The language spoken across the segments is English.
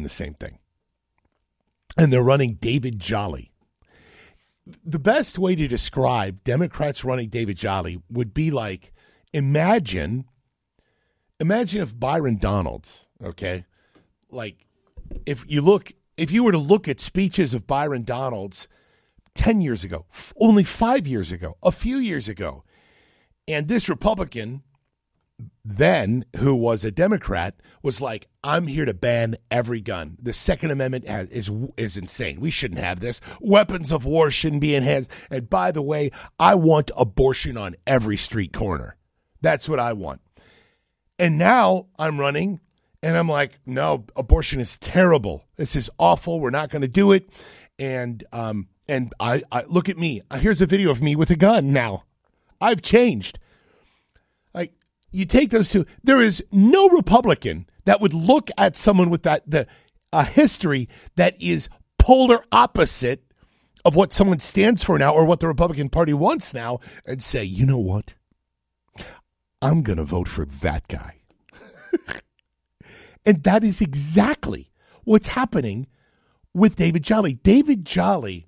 the same thing. And they're running David Jolly. The best way to describe Democrats running David Jolly would be like, imagine if Byron Donalds, okay, like if you were to look at speeches of Byron Donalds 10 years ago, only 5 years ago, a few years ago, and this Republican then, who was a Democrat, was like, I'm here to ban every gun. The Second Amendment is insane. We shouldn't have this. Weapons of war shouldn't be in hands. And by the way, I want abortion on every street corner. That's what I want. And now I'm running, and I'm like, no, abortion is terrible. This is awful. We're not going to do it. And I look at me. Here's a video of me with a gun now. I've changed. Like, you take those two. There is no Republican that would look at someone with a history that is polar opposite of what someone stands for now or what the Republican Party wants now and say, you know what? I'm going to vote for that guy. And that is exactly what's happening with David Jolly. David Jolly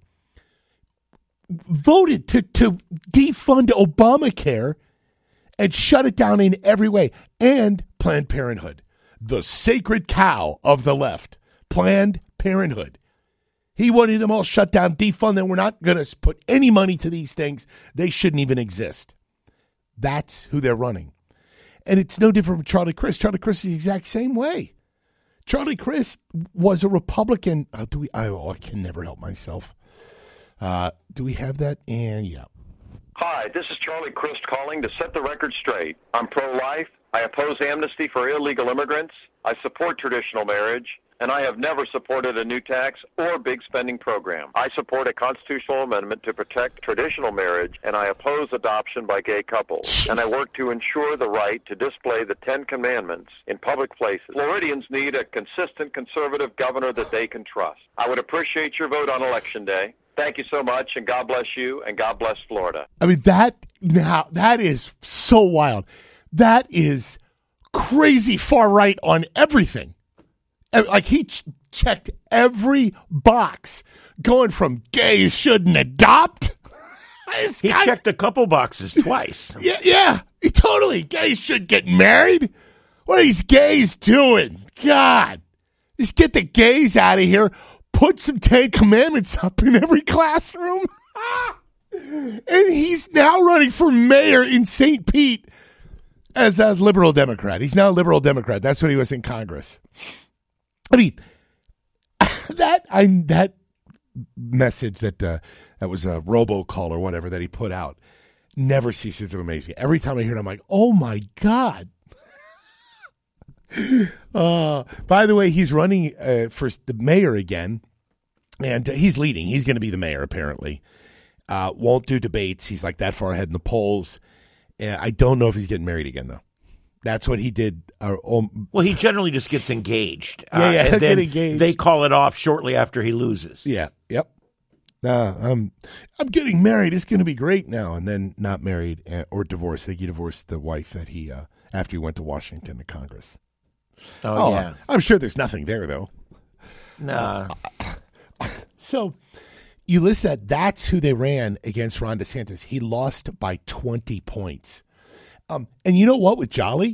voted to defund Obamacare and shut it down in every way. And Planned Parenthood, the sacred cow of the left, Planned Parenthood. He wanted them all shut down, defund them. We're not going to put any money to these things. They shouldn't even exist. That's who they're running. And it's no different from Charlie Crist. Charlie Crist is the exact same way. Charlie Crist was a Republican. I can never help myself. Do we have that? And yeah. Hi, this is Charlie Crist calling to set the record straight. I'm pro-life. I oppose amnesty for illegal immigrants. I support traditional marriage. And I have never supported a new tax or big spending program. I support a constitutional amendment to protect traditional marriage, and I oppose adoption by gay couples. And I work to ensure the right to display the Ten Commandments in public places. Floridians need a consistent conservative governor that they can trust. I would appreciate your vote on Election Day. Thank you so much, and God bless you, and God bless Florida. I mean, that is so wild. That is crazy far right on everything. Like, he checked every box, going from gays shouldn't adopt. He checked a couple boxes twice. Yeah, totally. Gays should get married. What are these gays doing? God, just get the gays out of here. Put some Ten Commandments up in every classroom. And he's now running for mayor in St. Pete as a liberal Democrat. He's now a liberal Democrat. That's what he was in Congress. I mean, that message that was a robocall or whatever that he put out never ceases to amaze me. Every time I hear it, I'm like, oh my God. By the way, he's running for the mayor again, and he's leading. He's going to be the mayor, apparently. Won't do debates. He's like that far ahead in the polls. I don't know if he's getting married again, though. That's what he did. Well, he generally just gets engaged. And then engaged. They call it off shortly after he loses. Yeah. Yep. I'm getting married. It's going to be great now. And then not married or divorced. I think he divorced the wife that he after he went to Washington to Congress. Oh yeah. I'm sure there's nothing there though. Nah. So you listen. That's who they ran against Ron DeSantis. He lost by 20 points. And you know what with Jolly?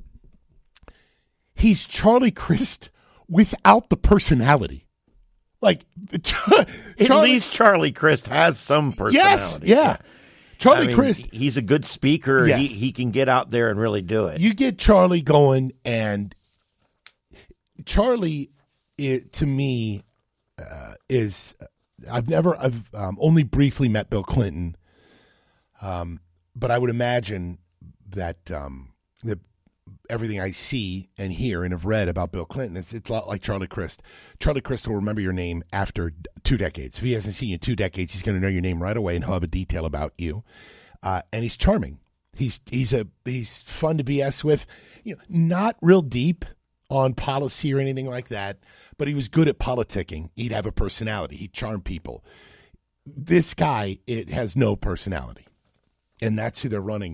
He's Charlie Crist without the personality. Like, at least Charlie Crist has some personality. Yes, yeah. Charlie Crist. He's a good speaker. Yes. He can get out there and really do it. You get Charlie going, and Charlie, to me, is I've only briefly met Bill Clinton, but I would imagine that everything I see and hear and have read about Bill Clinton, it's a lot like Charlie Crist. Charlie Crist will remember your name after 2 decades. If he hasn't seen you in 2 decades, he's going to know your name right away, and he'll have a detail about you. And he's charming. He's fun to BS with. You know, not real deep on policy or anything like that, but he was good at politicking. He'd have a personality. He'd charm people. This guy, it has no personality, and that's who they're running.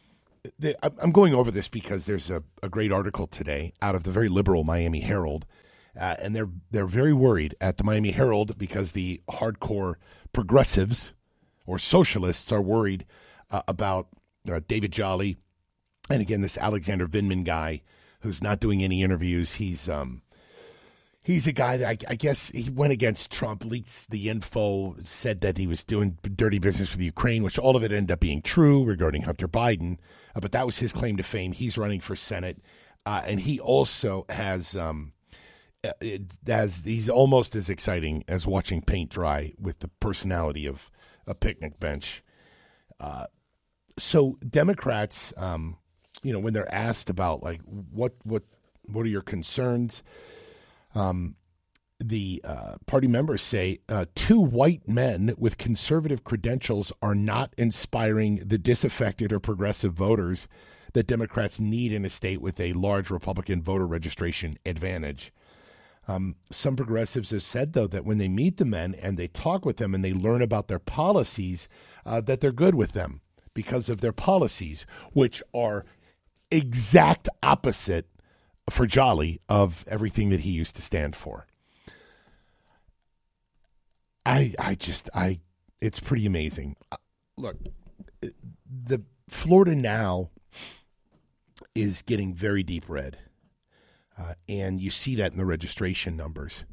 I'm going over this because there's a great article today out of the very liberal Miami Herald and they're very worried at the Miami Herald because the hardcore progressives or socialists are worried about David Jolly, and again this Alexander Vindman guy who's not doing any interviews. He's a guy that I guess he went against Trump, leaked the info, said that he was doing dirty business with Ukraine, which all of it ended up being true regarding Hunter Biden. But that was his claim to fame. He's running for Senate. And he also has, he's almost as exciting as watching paint dry with the personality of a picnic bench. So Democrats, when they're asked about like what are your concerns, the party members say 2 white men with conservative credentials are not inspiring the disaffected or progressive voters that Democrats need in a state with a large Republican voter registration advantage. Some progressives have said, though, that when they meet the men and they talk with them and they learn about their policies, that they're good with them because of their policies, which are exact opposite for Jolly of everything that he used to stand for. It's pretty amazing. Look, the Florida now is getting very deep red, and you see that in the registration numbers.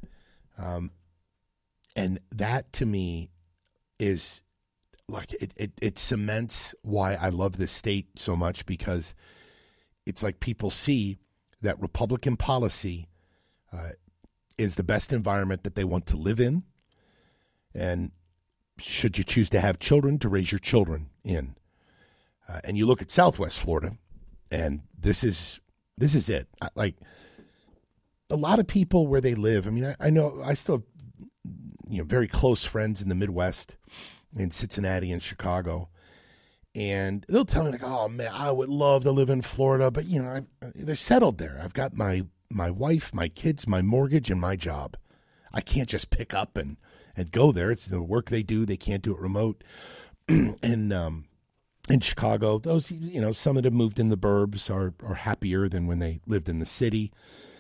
And that to me is like it cements why I love this state so much, because it's like people see that Republican policy is the best environment that they want to live in, and should you choose to have children, to raise your children in. And you look at Southwest Florida, and this is it. Like a lot of people where they live. I mean, I know I still have very close friends in the Midwest, in Cincinnati and Chicago. And they'll tell me, like, oh, man, I would love to live in Florida. But, they're settled there. I've got my wife, my kids, my mortgage, and my job. I can't just pick up and go there. It's the work they do. They can't do it remote. And in Chicago, those, some of them moved in the burbs are happier than when they lived in the city.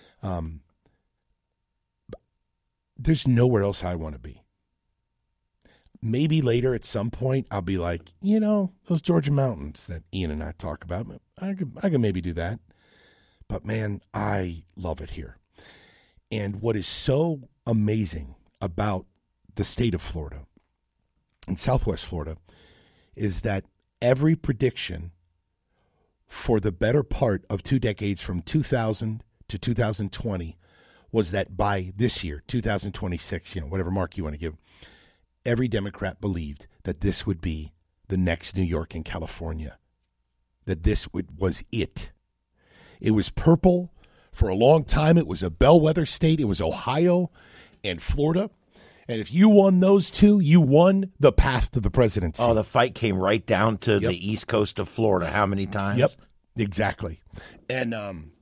There's nowhere else I want to be. Maybe later at some point I'll be like, those Georgia mountains that Ian and I talk about, I could maybe do that. But man, I love it here. And what is so amazing about the state of Florida and Southwest Florida is that every prediction for the better part of 2 decades, from 2000 to 2020, was that by this year, 2026, whatever mark you want to give, every Democrat believed that this would be the next New York and California, that this was it. It was purple for a long time. It was a bellwether state. It was Ohio and Florida. And if you won those two, you won the path to the presidency. Oh, the fight came right down to the east coast of Florida. How many times? Yep, exactly. And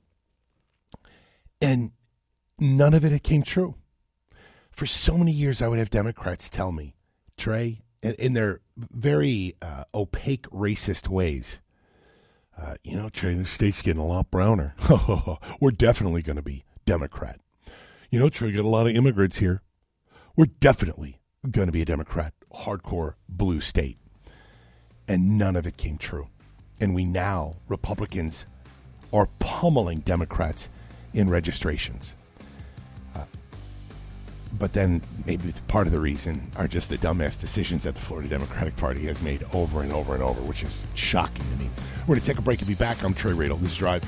none of it came true. For so many years, I would have Democrats tell me, Trey, in their very opaque, racist ways, Trey, the state's getting a lot browner. We're definitely going to be Democrat. Trey, got a lot of immigrants here. We're definitely going to be a Democrat, hardcore blue state. And none of it came true. And Republicans are pummeling Democrats in registrations. But then maybe part of the reason are just the dumbass decisions that the Florida Democratic Party has made over and over and over, which is shocking to me. We're going to take a break and be back. I'm Trey Radel. This is Drive.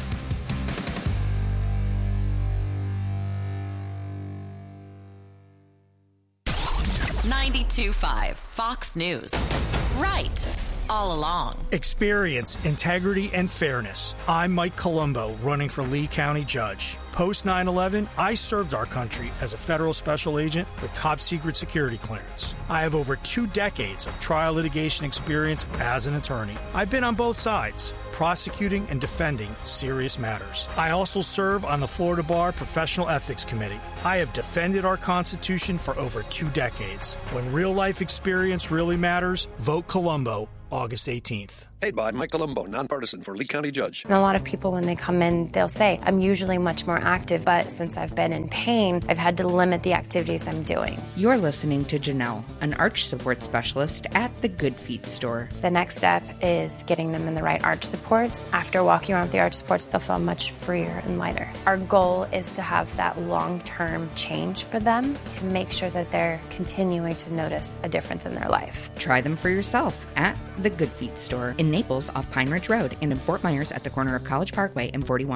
.5 Fox News. Right. All along. Experience, integrity, and fairness. I'm Mike Colombo, running for Lee County Judge. Post 9/11, I served our country as a federal special agent with top secret security clearance. I have over 2 decades of trial litigation experience as an attorney. I've been on both sides, prosecuting and defending serious matters. I also serve on the Florida Bar Professional Ethics Committee. I have defended our Constitution for over 2 decades. When real life experience really matters, vote Colombo August 18th. Paid by Mike Colombo, nonpartisan for Lee County Judge. And a lot of people, when they come in, they'll say, I'm usually much more active, but since I've been in pain, I've had to limit the activities I'm doing. You're listening to Janelle, an arch support specialist at the Good Feet store. The next step is getting them in the right arch supports. After walking around with the arch supports, they'll feel much freer and lighter. Our goal is to have that long-term change for them to make sure that they're continuing to notice a difference in their life. Try them for yourself at the Good Feet store in Naples off Pine Ridge Road and in Fort Myers at the corner of College Parkway and 41.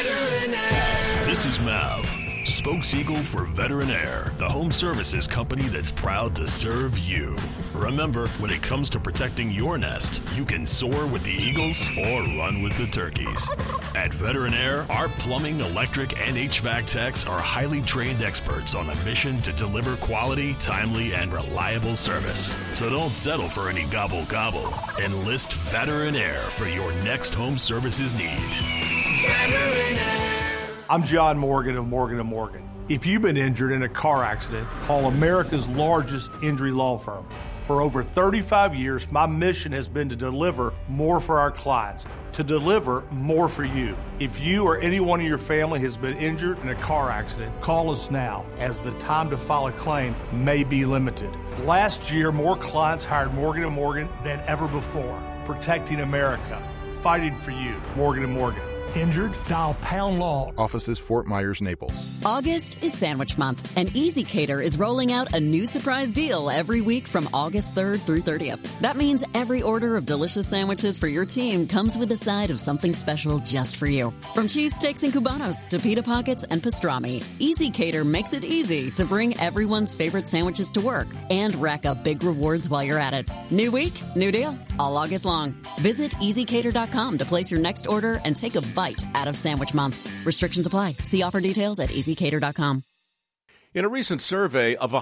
This is Mav, spokeseagle for Veteran Air, the home services company that's proud to serve you. Remember, when it comes to protecting your nest, you can soar with the eagles or run with the turkeys. At Veteran Air, our plumbing, electric, and HVAC techs are highly trained experts on a mission to deliver quality, timely, and reliable service. So don't settle for any gobble-gobble. Enlist Veteran Air for your next home services need. Veteran Air. I'm John Morgan of Morgan & Morgan. If you've been injured in a car accident, call America's largest injury law firm. For over 35 years, my mission has been to deliver more for our clients, to deliver more for you. If you or anyone in your family has been injured in a car accident, call us now, as the time to file a claim may be limited. Last year, more clients hired Morgan & Morgan than ever before, protecting America, fighting for you. Morgan & Morgan. Injured? Dial Pound Law. Offices Fort Myers, Naples. August is Sandwich Month, and Easy Cater is rolling out a new surprise deal every week from August 3rd through 30th. That means every order of delicious sandwiches for your team comes with a side of something special just for you. From cheesesteaks and Cubanos to pita pockets and pastrami, Easy Cater makes it easy to bring everyone's favorite sandwiches to work and rack up big rewards while you're at it. New week, new deal, all August long. Visit EasyCater.com to place your next order and take a bite out of Sandwich Month. Restrictions apply. See offer details at EasyCater.com. In a recent survey of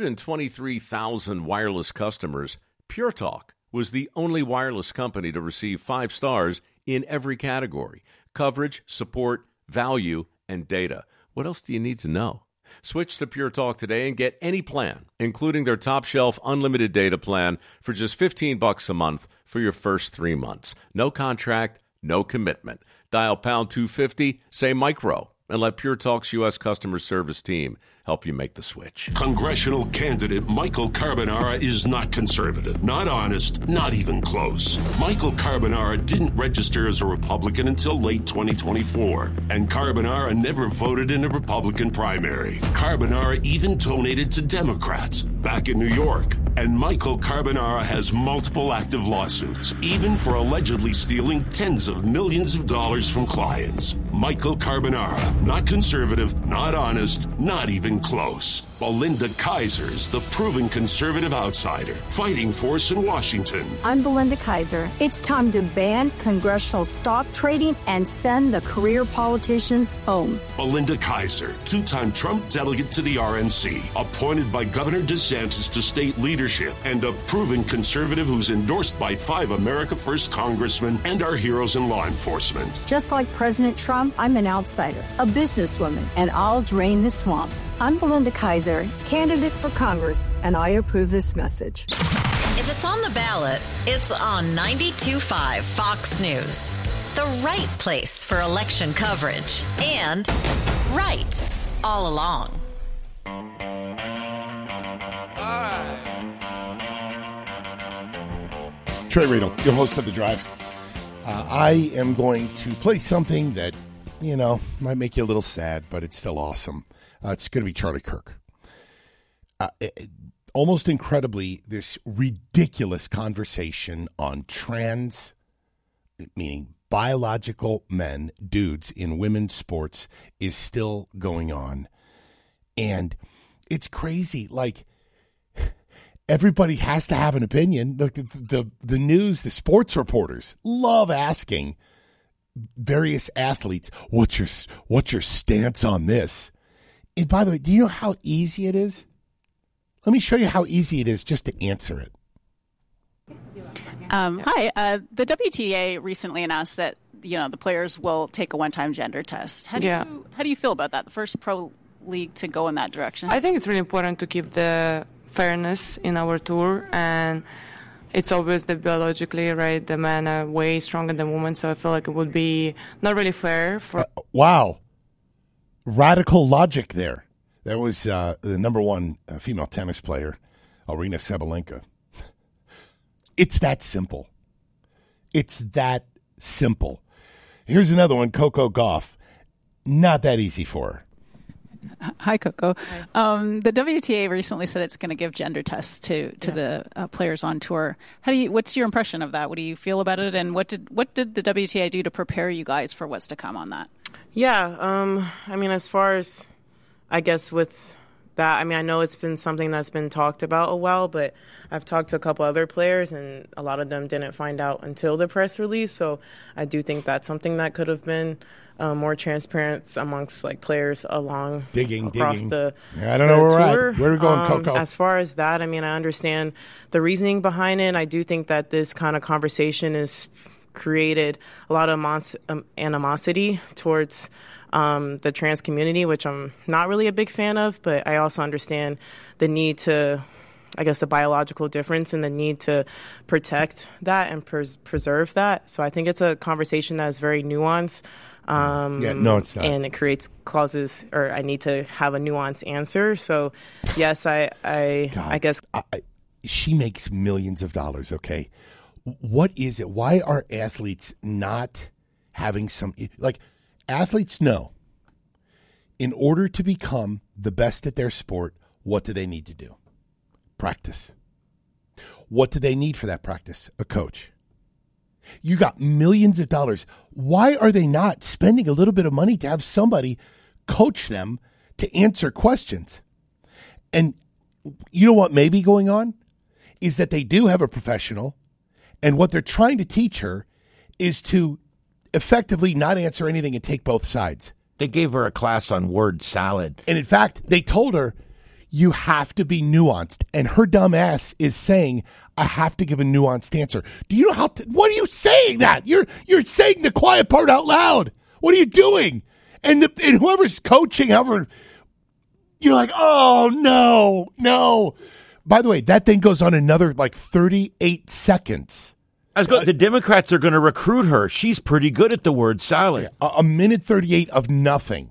123,000 wireless customers, Pure Talk was the only wireless company to receive 5 stars in every category: coverage, support, value, and data. What else do you need to know? Switch to Pure Talk today and get any plan, including their top-shelf unlimited data plan for just $15 a month for your first 3 months. No contract, no commitment. Dial pound 250, say micro, and let Pure Talk's U.S. customer service team help you make the switch. Congressional candidate Michael Carbonara is not conservative, not honest, not even close. Michael Carbonara didn't register as a Republican until late 2024, and Carbonara never voted in a Republican primary. Carbonara even donated to Democrats back in New York. And Michael Carbonara has multiple active lawsuits, even for allegedly stealing tens of millions of dollars from clients. Michael Carbonara, not conservative, not honest, not even close. Belinda Kaiser's the proven conservative outsider, fighting force in Washington. I'm Belinda Kaiser. It's time to ban congressional stock trading and send the career politicians home. Belinda Kaiser, 2-time Trump delegate to the RNC, appointed by Governor DeSantis to state leadership, and a proven conservative who's endorsed by 5 America First congressmen and our heroes in law enforcement. Just like President Trump, I'm an outsider, a businesswoman, and I'll drain the swamp. I'm Belinda Kaiser, candidate for Congress, and I approve this message. If it's on the ballot, it's on 92.5 Fox News. The right place for election coverage and right all along. Trey Riedel, your host of The Drive. I am going to play something that, might make you a little sad, but it's still awesome. It's going to be Charlie Kirk. Almost incredibly, this ridiculous conversation on trans, meaning biological men, dudes in women's sports, is still going on. And it's crazy. Like, everybody has to have an opinion. Look, the news, the sports reporters love asking various athletes, what's your stance on this? And by the way, do you know how easy it is? Let me show you how easy it is just to answer it. Hi. The WTA recently announced that, the players will take a one-time gender test. How do you feel about that? The first pro league to go in that direction? I think it's really important to keep the fairness in our tour, and it's obvious that biologically, right, the men are way stronger than women, so I feel like it would be not really fair for... Wow. Radical logic there. That was the number one female tennis player, Aryna Sabalenka. It's that simple. It's that simple. Here's another one, Coco Gauff. Not that easy for her. Hi, Coco. The WTA recently said it's going to give gender tests to the players on tour. What's your impression of that? What do you feel about it? And what did the WTA do to prepare you guys for what's to come on that? Yeah, I mean, as far as, I guess, with that, I mean, I know it's been something that's been talked about a while, but I've talked to a couple other players, and a lot of them didn't find out until the press release. So I do think that's something that could have been more transparent amongst like players across the I don't know where tour. we're at. Where are we going, Coco? As far as that, I mean, I understand the reasoning behind it. I do think that this kind of conversation has created a lot of animosity towards the trans community, which I'm not really a big fan of, but I also understand the need to, I guess, the biological difference and the need to protect that and preserve that. So I think it's a conversation that is very nuanced. No, it's not. And it causes, or I need to have a nuanced answer. So, yes, I guess. She makes millions of dollars, okay? What is it? Why are athletes not having some, like, athletes know in order to become the best at their sport, what do they need to do? Practice. What do they need for that practice? A coach. You got millions of dollars. Why are they not spending a little bit of money to have somebody coach them to answer questions? And you know what may be going on is that they do have a professional, and what they're trying to teach her is to effectively not answer anything and take both sides. They gave her a class on word salad. And in fact, they told her, you have to be nuanced. And her dumb ass is saying, I have to give a nuanced answer. Do you know how what are you saying that? You're saying the quiet part out loud. What are you doing? And whoever's coaching, you're like, oh, no. By the way, that thing goes on another like 38 seconds. The Democrats are going to recruit her. She's pretty good at the word salad. A minute 38 of nothing.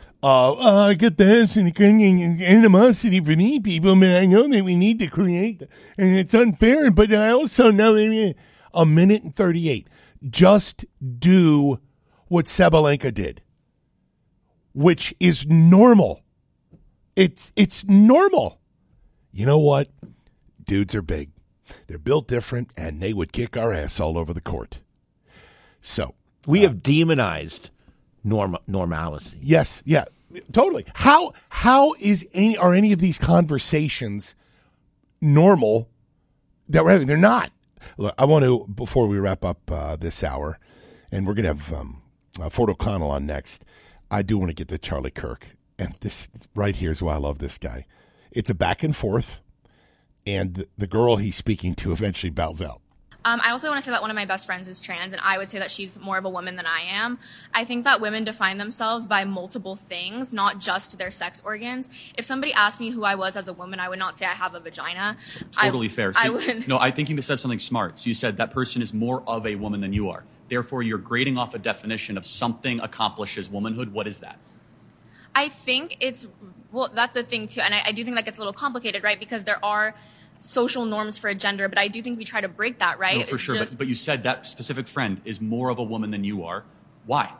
I get this and animosity for these people, but I know that we need to create, and it's unfair, but I also know a minute and 38. Just do what Sabalenka did, which is normal. It's normal. You know what? Dudes are big. They're built different, and they would kick our ass all over the court. So we have demonized normalcy. Yes, yeah, totally. How are any of these conversations normal that we're having? They're not. Look, I want to, before we wrap up this hour, and we're going to have Ford O'Connell on next, I do want to get to Charlie Kirk. And this right here is why I love this guy. It's a back and forth, and the girl he's speaking to eventually bows out. I also want to say that one of my best friends is trans, and I would say that she's more of a woman than I am. I think that women define themselves by multiple things, not just their sex organs. If somebody asked me who I was as a woman, I would not say I have a vagina. Totally fair. No, I think you said something smart. So you said that person is more of a woman than you are. Therefore, you're grading off a definition of something accomplishes womanhood. What is that? I think that's the thing, too. And I do think that gets a little complicated, right? Because there are social norms for a gender, but I do think we try to break that, right? No, for sure. But you said that specific friend is more of a woman than you are. Why?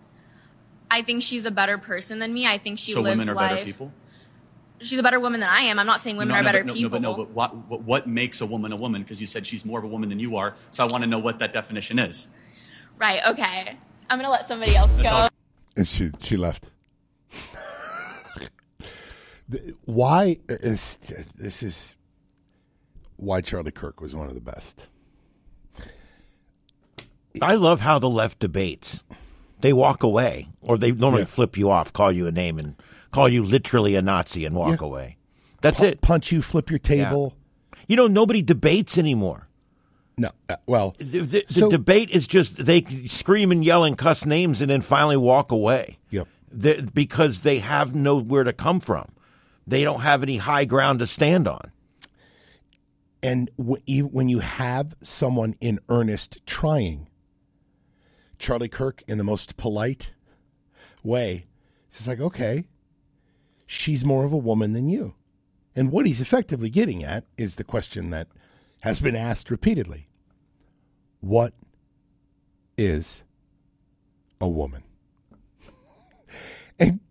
I think she's a better person than me. I think she lives life. So women are better people? She's a better woman than I am. I'm not saying women are better people. But what makes a woman? Because you said she's more of a woman than you are. So I want to know what that definition is. Right. Okay. I'm going to let somebody else go. And she left. Why is why Charlie Kirk was one of the best. I love how the left debates. They walk away, or they normally flip you off, call you a name, and call you literally a Nazi and walk away. That's it. Punch you, flip your table. Yeah. You know, nobody debates anymore. No, well. The debate is just they scream and yell and cuss names and then finally walk away. Yep. Because they have nowhere to come from. They don't have any high ground to stand on. And when you have someone in earnest trying, Charlie Kirk, in the most polite way, says like, okay, she's more of a woman than you. And what he's effectively getting at is the question that has been asked repeatedly. What is a woman? And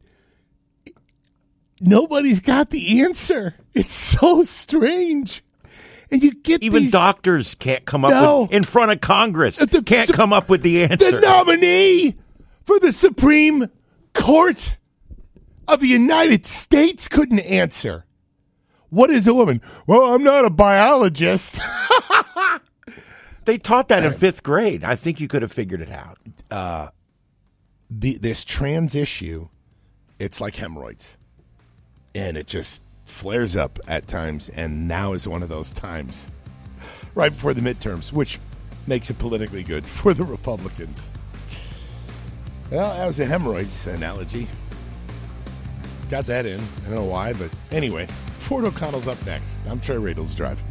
nobody's got the answer. It's so strange. And you get even doctors can't come up with, in front of Congress, can't come up with the answer. The nominee for the Supreme Court of the United States couldn't answer. What is a woman? Well, I'm not a biologist. They taught that in 5th grade. I think you could have figured it out. This trans issue, it's like hemorrhoids. And it just flares up at times, and now is one of those times right before the midterms, which makes it politically good for the Republicans. Well, that was a hemorrhoids analogy. Got that in. I don't know why, but anyway, Ford O'Connell's up next. I'm Trey Radels Drive.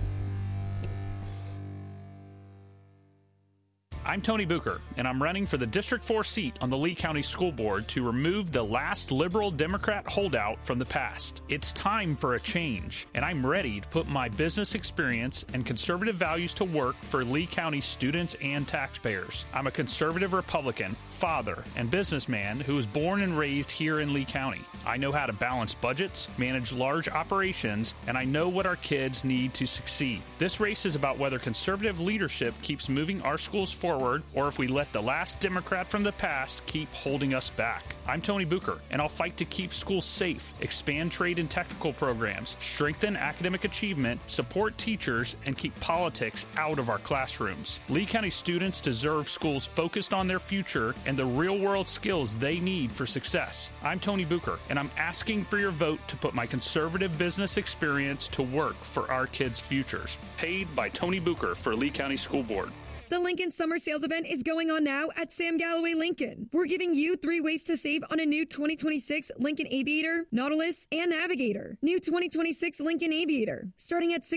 I'm Tony Bucher, and I'm running for the District 4 seat on the Lee County School Board to remove the last liberal Democrat holdout from the past. It's time for a change, and I'm ready to put my business experience and conservative values to work for Lee County students and taxpayers. I'm a conservative Republican, father, and businessman who was born and raised here in Lee County. I know how to balance budgets, manage large operations, and I know what our kids need to succeed. This race is about whether conservative leadership keeps moving our schools forward or if we let the last Democrat from the past keep holding us back. I'm Tony Bucher, and I'll fight to keep schools safe, expand trade and technical programs, strengthen academic achievement, support teachers, and keep politics out of our classrooms. Lee County students deserve schools focused on their future and the real-world skills they need for success. I'm Tony Bucher, and I'm asking for your vote to put my conservative business experience to work for our kids' futures. Paid by Tony Bucher for Lee County School Board. The Lincoln Summer Sales Event is going on now at Sam Galloway Lincoln. We're giving you 3 ways to save on a new 2026 Lincoln Aviator, Nautilus, and Navigator. New 2026 Lincoln Aviator, starting at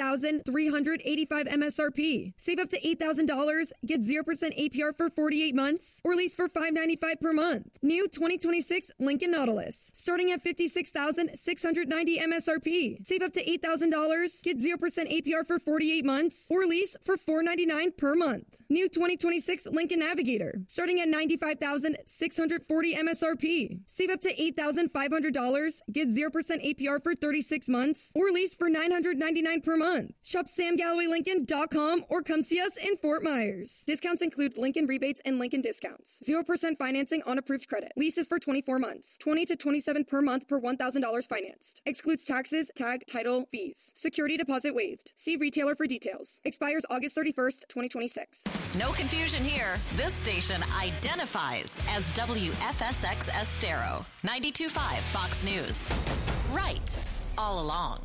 $61,385 MSRP. Save up to $8,000, get 0% APR for 48 months, or lease for $595 per month. New 2026 Lincoln Nautilus, starting at $56,690 MSRP. Save up to $8,000, get 0% APR for 48 months, or lease for $499 per month. New 2026 Lincoln Navigator, starting at $95,640 MSRP. Save up to $8,500, get 0% APR for 36 months, or lease for $999 per month. Shop samgallowaylincoln.com or come see us in Fort Myers. Discounts include Lincoln rebates and Lincoln discounts. 0% financing on approved credit. Leases for 24 months. $20 to $27 per month per $1,000 financed. Excludes taxes, tag, title, fees. Security deposit waived. See retailer for details. Expires August 31st, 2026. No confusion here. This station identifies as WFSX Estero. 92.5 Fox News. Right all along.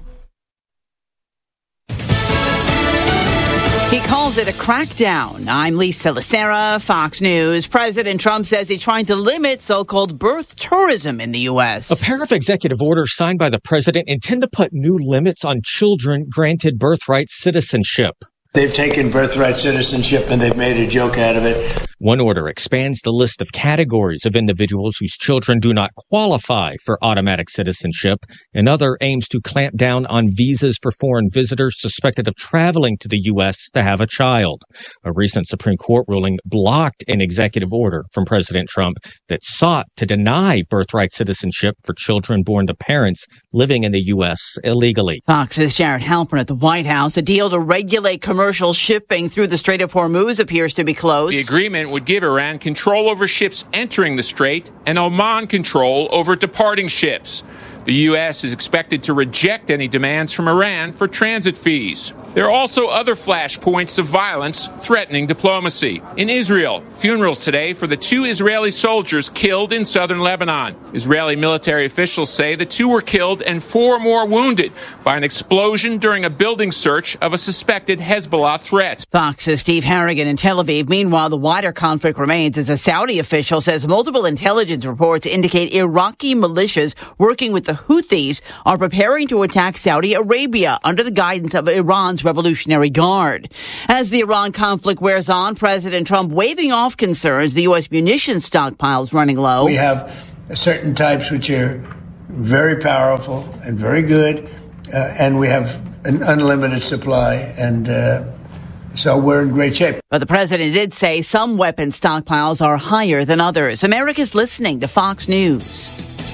He calls it a crackdown. I'm Lisa Lacera, Fox News. President Trump says he's trying to limit so-called birth tourism in the U.S. A pair of executive orders signed by the president intend to put new limits on children granted birthright citizenship. They've taken birthright citizenship and they've made a joke out of it. One order expands the list of categories of individuals whose children do not qualify for automatic citizenship. Another aims to clamp down on visas for foreign visitors suspected of traveling to the U.S. to have a child. A recent Supreme Court ruling blocked an executive order from President Trump that sought to deny birthright citizenship for children born to parents living in the U.S. illegally. Fox's Jared Halpern at the White House. A deal to regulate commercial shipping through the Strait of Hormuz appears to be close. The agreement would give Iran control over ships entering the strait and Oman control over departing ships. The U.S. is expected to reject any demands from Iran for transit fees. There are also other flashpoints of violence threatening diplomacy. In Israel, funerals today for the 2 Israeli soldiers killed in southern Lebanon. Israeli military officials say the 2 were killed and 4 more wounded by an explosion during a building search of a suspected Hezbollah threat. Fox's Steve Harrigan in Tel Aviv. Meanwhile, the wider conflict remains as a Saudi official says multiple intelligence reports indicate Iraqi militias working with the Houthis are preparing to attack Saudi Arabia under the guidance of Iran's Revolutionary Guard. As the Iran conflict wears on, President Trump waving off concerns the U.S. munitions stockpiles running low. We have certain types which are very powerful and very good, and we have an unlimited supply, and so we're in great shape. But the president did say some weapon stockpiles are higher than others. America's listening to Fox News.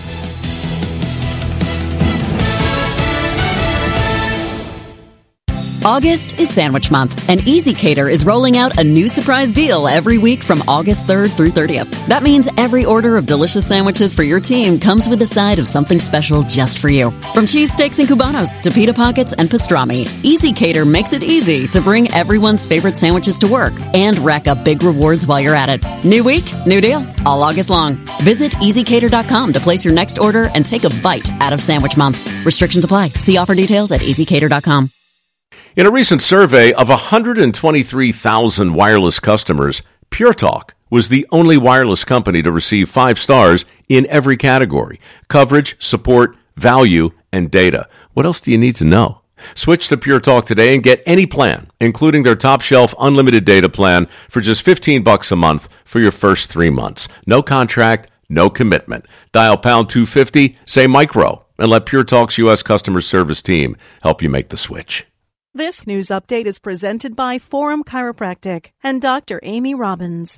August is Sandwich Month, and Easy Cater is rolling out a new surprise deal every week from August 3rd through 30th. That means every order of delicious sandwiches for your team comes with a side of something special just for you. From cheesesteaks and Cubanos to pita pockets and pastrami, Easy Cater makes it easy to bring everyone's favorite sandwiches to work and rack up big rewards while you're at it. New week, new deal, all August long. Visit EasyCater.com to place your next order and take a bite out of Sandwich Month. Restrictions apply. See offer details at EasyCater.com. In a recent survey of 123,000 wireless customers, Pure Talk was the only wireless company to receive 5 stars in every category: coverage, support, value, and data. What else do you need to know? Switch to Pure Talk today and get any plan, including their top shelf unlimited data plan, for just $15 a month for your first 3 months. No contract, no commitment. Dial pound 250, say micro, and let Pure Talk's U.S. customer service team help you make the switch. This news update is presented by Forum Chiropractic and Dr. Amy Robbins.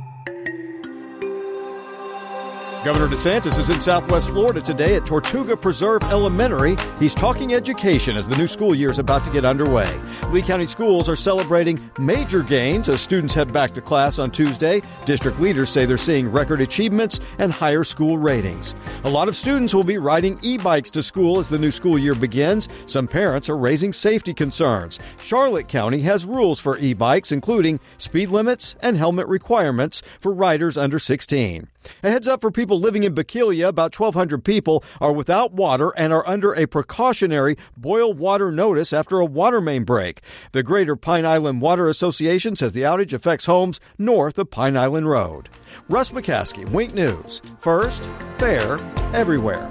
Governor DeSantis is in Southwest Florida today at Tortuga Preserve Elementary. He's talking education as the new school year is about to get underway. Lee County schools are celebrating major gains as students head back to class on Tuesday. District leaders say they're seeing record achievements and higher school ratings. A lot of students will be riding e-bikes to school as the new school year begins. Some parents are raising safety concerns. Charlotte County has rules for e-bikes, including speed limits and helmet requirements for riders under 16. A heads up for people living in Bequelia. About 1,200 people are without water and are under a precautionary boil water notice after a water main break. The Greater Pine Island Water Association says the outage affects homes north of Pine Island Road. Russ McCaskey, Wink News. First, fair, everywhere.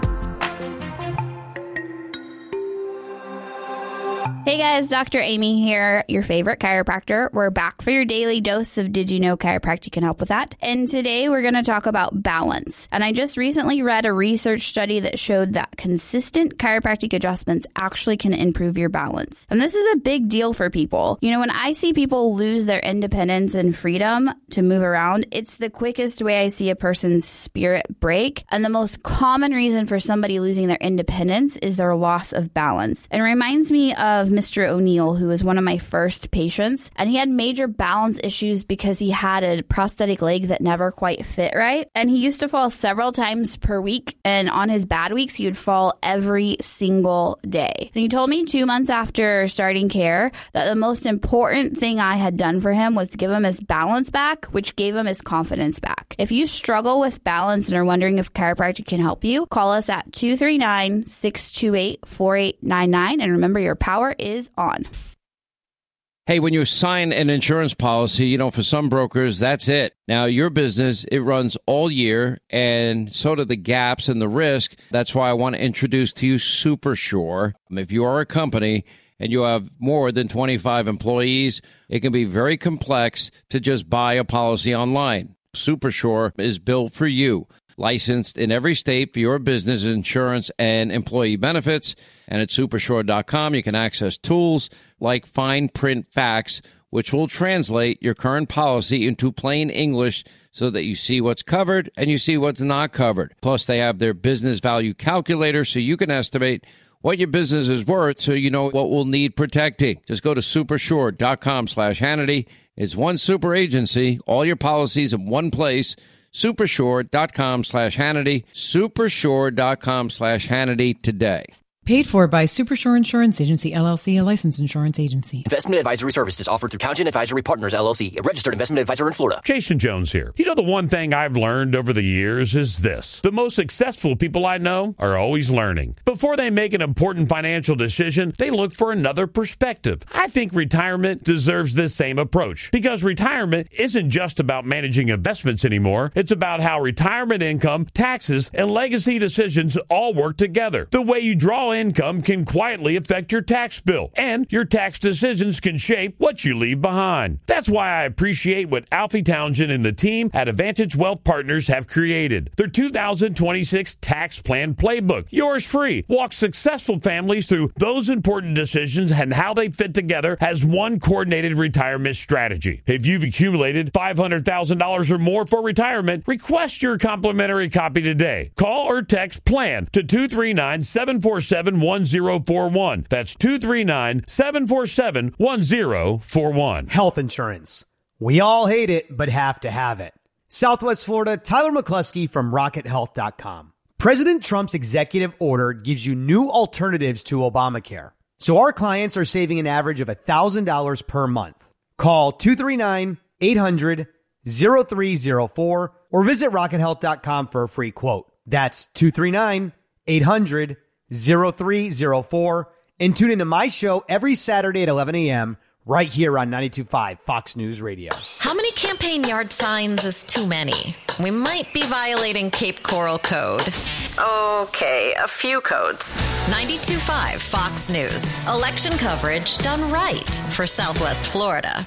Hey guys, Dr. Amy here, your favorite chiropractor. We're back for your daily dose of Did You Know Chiropractic can help with that. And today we're going to talk about balance. And I just recently read a research study that showed that consistent chiropractic adjustments actually can improve your balance. And this is a big deal for people. You know, when I see people lose their independence and freedom to move around, it's the quickest way I see a person's spirit break. And the most common reason for somebody losing their independence is their loss of balance. It reminds me of Mr. O'Neill, who was one of my first patients, and he had major balance issues because he had a prosthetic leg that never quite fit right. And he used to fall several times per week, and on his bad weeks, he would fall every single day. And he told me 2 months after starting care that the most important thing I had done for him was to give him his balance back, which gave him his confidence back. If you struggle with balance and are wondering if chiropractic can help you, call us at 239-628-4899, and remember, your power is on. Hey, when you sign an insurance policy, you know, for some brokers, that's it. Now, your business, it runs all year, and so do the gaps and the risk. That's why I want to introduce to you SuperSure. If you are a company and you have more than 25 employees, it can be very complex to just buy a policy online. SuperSure is built for you. Licensed in every state for your business insurance and employee benefits. And at supersure.com, you can access tools like fine print facts, which will translate your current policy into plain English so that you see what's covered and you see what's not covered. Plus, they have their business value calculator so you can estimate what your business is worth so you know what will need protecting. Just go to supersure.com/Hannity. It's one super agency, all your policies in one place. Supersure.com/Hannity. Supersure.com/Hannity today. Paid for by Supershore Insurance Agency, LLC, a licensed insurance agency. Investment advisory services offered through Townsend Advisory Partners, LLC, a registered investment advisor in Florida. Jason Jones here. You know, the one thing I've learned over the years is this. The most successful people I know are always learning. Before they make an important financial decision, they look for another perspective. I think retirement deserves this same approach because retirement isn't just about managing investments anymore. It's about how retirement income, taxes, and legacy decisions all work together. The way you draw income can quietly affect your tax bill, and your tax decisions can shape what you leave behind. That's why I appreciate what Alfie Townsend and the team at Advantage Wealth Partners have created. Their 2026 Tax Plan Playbook. Yours free. Walk successful families through those important decisions and how they fit together as one coordinated retirement strategy. If you've accumulated $500,000 or more for retirement, request your complimentary copy today. Call or text PLAN to 239-747-1041. That's 239-747-1041. Health insurance. We all hate it, but have to have it. Southwest Florida, Tyler McCluskey from RocketHealth.com. President Trump's executive order gives you new alternatives to Obamacare. So our clients are saving an average of $1,000 per month. Call 239-800-0304 or visit RocketHealth.com for a free quote. That's 239-800-0304. And tune into my show every Saturday at 11 a.m. right here on 92.5 Fox News Radio. How many campaign yard signs is too many? We might be violating Cape Coral Code. Okay, a few codes. 92.5 Fox News. Election coverage done right for Southwest Florida.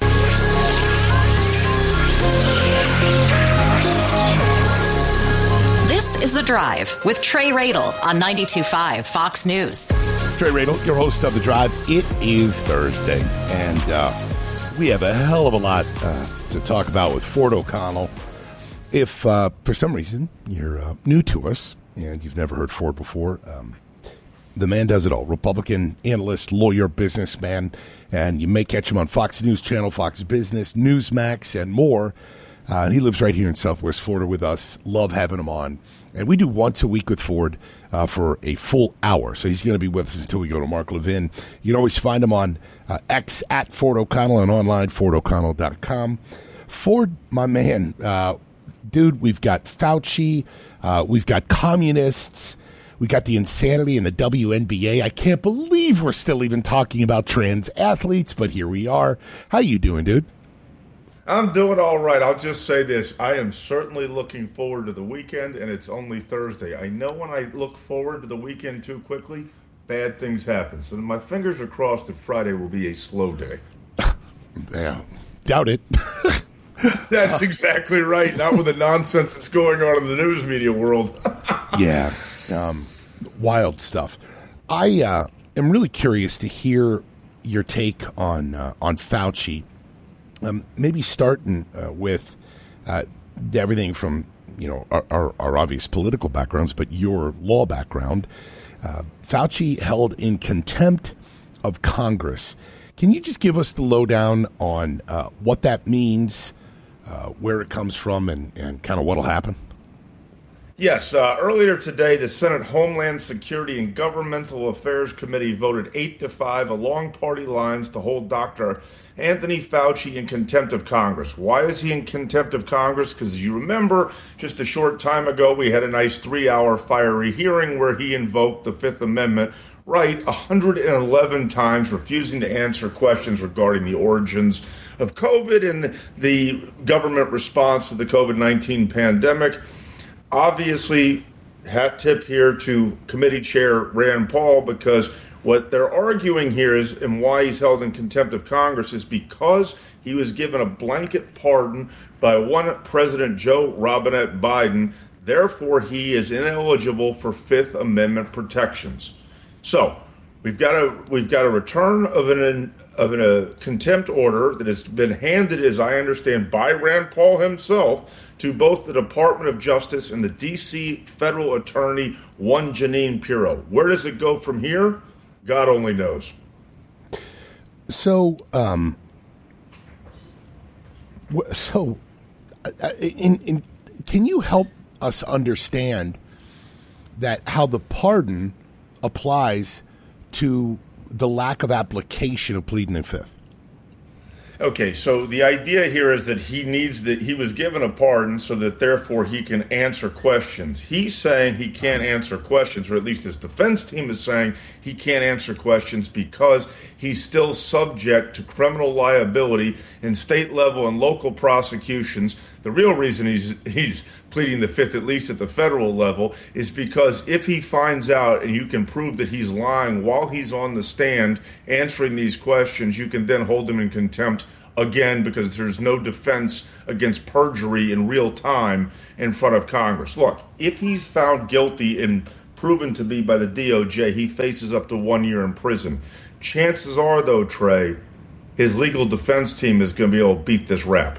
This is The Drive with Trey Radel on 92.5 Fox News. Trey Radel, your host of The Drive. It is Thursday, and we have a hell of a lot to talk about with Ford O'Connell. If, for some reason, you're new to us and you've never heard Ford before, the man does it all. Republican analyst, lawyer, businessman, and you may catch him on Fox News Channel, Fox Business, Newsmax, and more. He lives right here in Southwest Florida with us. Love having him on. And we do once a week with Ford for a full hour. So he's going to be with us until we go to Mark Levin. You can always find him on X at Ford O'Connell and online, FordO'Connell.com. Ford, my man, dude, we've got Fauci. We've got communists. We got the insanity in the WNBA. I can't believe we're still even talking about trans athletes, but here we are. How you doing, dude? I'm doing all right. I'll just say this. I am certainly looking forward to the weekend, and it's only Thursday. I know when I look forward to the weekend too quickly, bad things happen. So my fingers are crossed that Friday will be a slow day. Yeah, doubt it. That's exactly right. Not with the nonsense that's going on in the news media world. Yeah, wild stuff. I am really curious to hear your take on Fauci. Maybe starting with everything from, our obvious political backgrounds, but your law background. Fauci held in contempt of Congress. Can you just give us the lowdown on what that means, where it comes from, and kind of what will happen? Yes, earlier today, the Senate Homeland Security and Governmental Affairs Committee voted 8-5 along party lines to hold Dr. Anthony Fauci in contempt of Congress. Why is he in contempt of Congress? Because as you remember, just a short time ago, we had a nice 3-hour fiery hearing where he invoked the Fifth Amendment right 111 times, refusing to answer questions regarding the origins of COVID and the government response to the COVID-19 pandemic. Obviously, hat tip here to Committee Chair Rand Paul, because what they're arguing here is, and why he's held in contempt of Congress, is because he was given a blanket pardon by one President Joe Robinette Biden. Therefore, he is ineligible for Fifth Amendment protections. So we've got a return of a contempt order that has been handed, as I understand, by Rand Paul himself to both the Department of Justice and the D.C. federal attorney, one Jeanine Pirro. Where does it go from here? God only knows. So, can you help us understand that how the pardon applies to the lack of application of pleading the fifth? Okay, so the idea here is that he was given a pardon so that therefore he can answer questions. He's saying he can't answer questions, or at least his defense team is saying he can't answer questions because he's still subject to criminal liability in state level and local prosecutions. The real reason he's pleading the fifth, at least at the federal level, is because if he finds out and you can prove that he's lying while he's on the stand answering these questions, you can then hold him in contempt again because there's no defense against perjury in real time in front of Congress. Look, if he's found guilty and proven to be by the DOJ, he faces up to 1 year in prison. Chances are, though, Trey, his legal defense team is going to be able to beat this rap.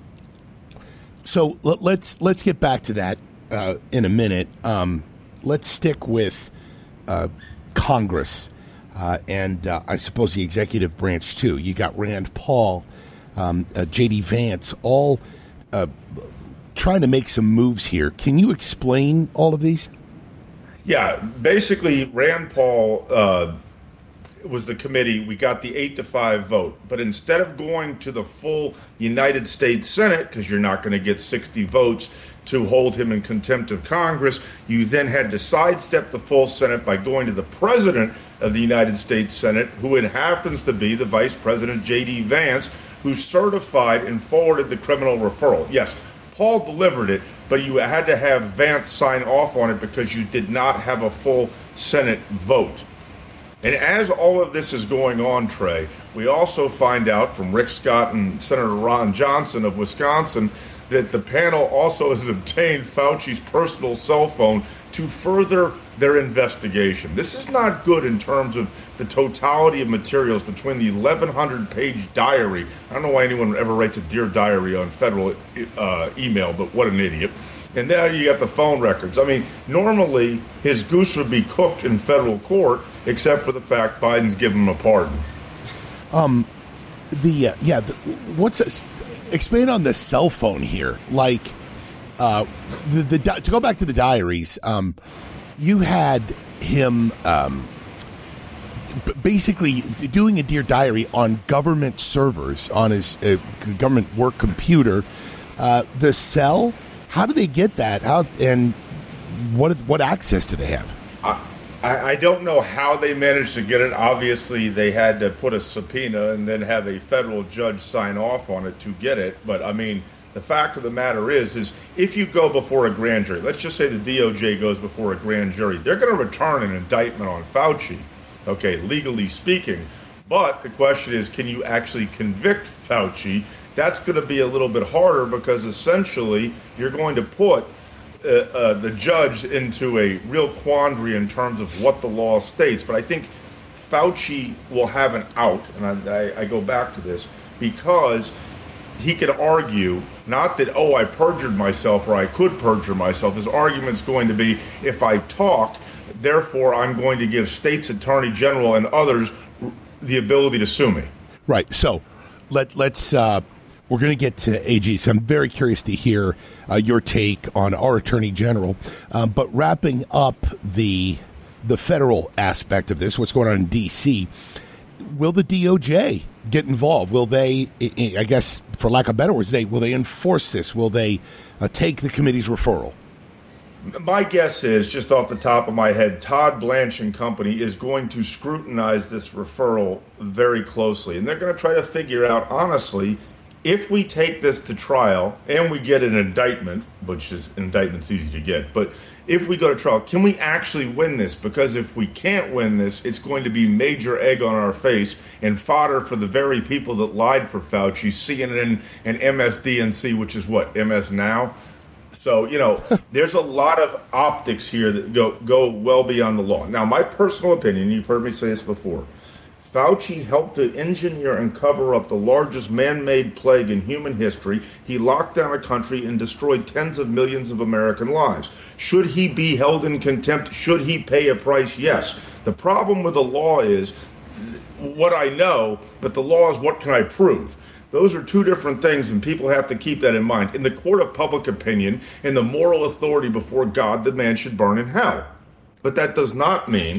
So let's get back to that in a minute. Let's stick with Congress and I suppose the executive branch too. You got Rand Paul, J.D. Vance, all trying to make some moves here. Can you explain all of these? Yeah, basically Rand Paul was the committee. We got the 8-5 vote. But instead of going to the full United States Senate, because you're not going to get 60 votes to hold him in contempt of Congress, you then had to sidestep the full Senate by going to the president of the United States Senate, who it happens to be the Vice President J.D. Vance, who certified and forwarded the criminal referral. Yes, Paul delivered it, but you had to have Vance sign off on it because you did not have a full Senate vote. And as all of this is going on, Trey, we also find out from Rick Scott and Senator Ron Johnson of Wisconsin that the panel also has obtained Fauci's personal cell phone to further their investigation. This is not good in terms of the totality of materials between the 1,100-page diary. I don't know why anyone ever writes a Dear Diary on federal email, but what an idiot. And now you got the phone records. I mean, normally his goose would be cooked in federal court, except for the fact Biden's given him a pardon. Expand on the cell phone here. Like, to go back to the diaries, you had him basically doing a Dear Diary on government servers on his government work computer. The cell. How do they get that? How and what access do they have? I don't know how they managed to get it. Obviously, they had to put a subpoena and then have a federal judge sign off on it to get it. But, I mean, the fact of the matter is if you go before a grand jury, let's just say the DOJ goes before a grand jury, they're going to return an indictment on Fauci, okay, legally speaking. But the question is, can you actually convict Fauci? That's going to be a little bit harder because essentially you're going to put the judge into a real quandary in terms of what the law states. But I think Fauci will have an out, and I go back to this, because he could argue, not that, I perjured myself or I could perjure myself. His argument's going to be, if I talk, therefore I'm going to give state's attorney general and others the ability to sue me. Right. So let's we're going to get to AG, so I'm very curious to hear your take on our attorney general. But wrapping up the federal aspect of this, what's going on in D.C., will the DOJ get involved? Will they, I guess, for lack of better words, will they enforce this? Will they take the committee's referral? My guess is, just off the top of my head, Todd Blanche and company is going to scrutinize this referral very closely. And they're going to try to figure out, honestly, if we take this to trial and we get an indictment, which is indictment's easy to get, but if we go to trial, can we actually win this? Because if we can't win this, it's going to be major egg on our face and fodder for the very people that lied for Fauci, CNN and MSDNC, which is what, MS Now? So, there's a lot of optics here that go well beyond the law. Now, my personal opinion, you've heard me say this before, Fauci helped to engineer and cover up the largest man-made plague in human history. He locked down a country and destroyed tens of millions of American lives. Should he be held in contempt? Should he pay a price? Yes. The problem with the law is what I know, but the law is what can I prove? Those are two different things, and people have to keep that in mind. In the court of public opinion, in the moral authority before God, the man should burn in hell. But that does not mean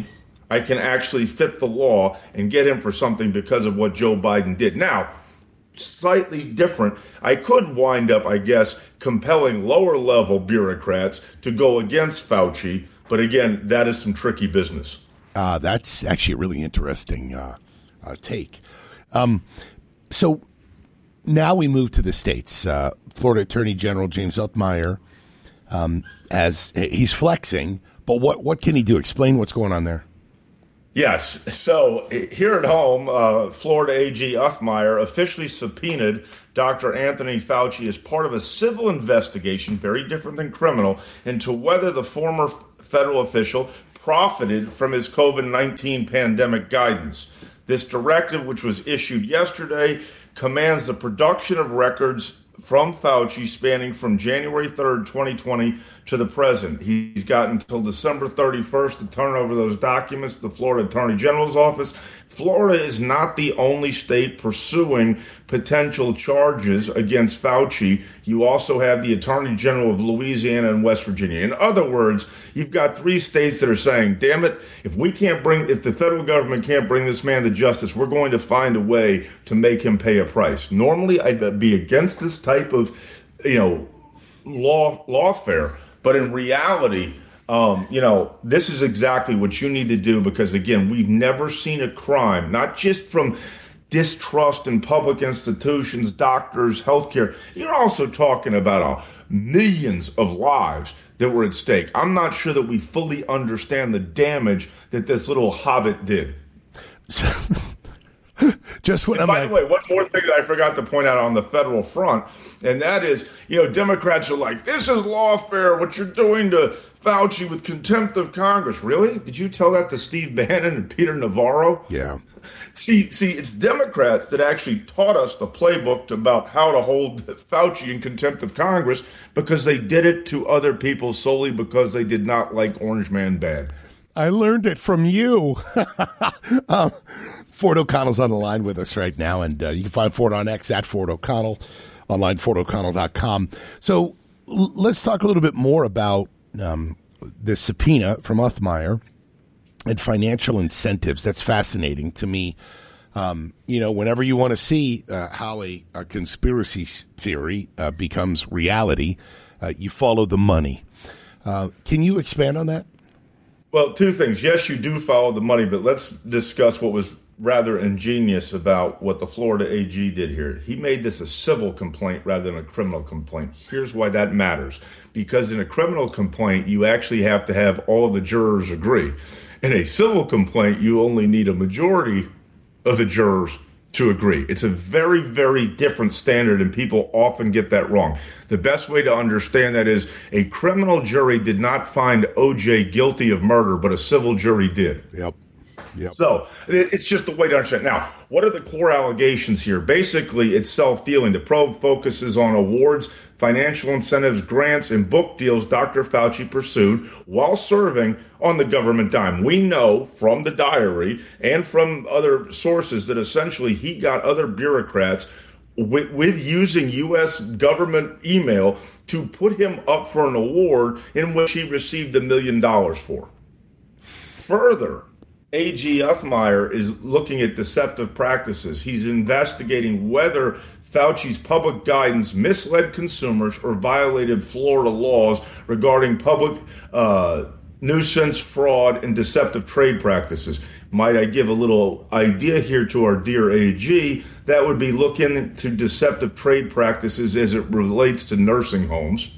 I can actually fit the law and get him for something because of what Joe Biden did. Now, slightly different, I could wind up, I guess, compelling lower-level bureaucrats to go against Fauci. But again, that is some tricky business. That's actually a really interesting take. So now we move to the states. Florida Attorney General James Othmeyer, as he's flexing, but what can he do? Explain what's going on there. Yes. So here at home, Florida AG Othmeyer officially subpoenaed Dr. Anthony Fauci as part of a civil investigation, very different than criminal, into whether the former federal official profited from his COVID-19 pandemic guidance. This directive, which was issued yesterday, commands the production of records from Fauci spanning from January 3rd, 2020 to the present. He's got until December 31st to turn over those documents to the Florida Attorney General's office. Florida is not the only state pursuing potential charges against Fauci. You also have the Attorney General of Louisiana and West Virginia. In other words, you've got 3 states that are saying, damn it, if the federal government can't bring this man to justice, we're going to find a way to make him pay a price. Normally, I'd be against this type of, lawfare. But in reality, this is exactly what you need to do because, again, we've never seen a crime, not just from distrust in public institutions, doctors, healthcare. You're also talking about millions of lives that were at stake. I'm not sure that we fully understand the damage that this little hobbit did. By the way, one more thing that I forgot to point out on the federal front, and that is, Democrats are like, this is lawfare, what you're doing to Fauci with contempt of Congress. Really? Did you tell that to Steve Bannon and Peter Navarro? Yeah. See, it's Democrats that actually taught us the playbook about how to hold Fauci in contempt of Congress because they did it to other people solely because they did not like Orange Man bad. I learned it from you. Ford O'Connell's on the line with us right now, and you can find Ford on X at Ford O'Connell, online, FordO'Connell.com. So let's talk a little bit more about the subpoena from Othmeyer and financial incentives. That's fascinating to me. Whenever you want to see how a conspiracy theory becomes reality, you follow the money. Can you expand on that? Well, 2 things. Yes, you do follow the money, but let's discuss what was rather ingenious about what the Florida AG did here. He made this a civil complaint rather than a criminal complaint. Here's why that matters. Because in a criminal complaint, you actually have to have all of the jurors agree. In a civil complaint, you only need a majority of the jurors to agree. It's a very, very different standard, and people often get that wrong. The best way to understand that is a criminal jury did not find OJ guilty of murder, but a civil jury did. Yep. So it's just the way to understand. Now, what are the core allegations here? Basically, it's self-dealing. The probe focuses on awards, financial incentives, grants, and book deals Dr. Fauci pursued while serving on the government dime. We know from the diary and from other sources that essentially he got other bureaucrats with using U.S. government email to put him up for an award in which he received $1 million for. Further, AG Othmeyer is looking at deceptive practices. He's investigating whether Fauci's public guidance misled consumers or violated Florida laws regarding public nuisance, fraud, and deceptive trade practices. Might I give a little idea here to our dear AG? That would be looking into deceptive trade practices as it relates to nursing homes.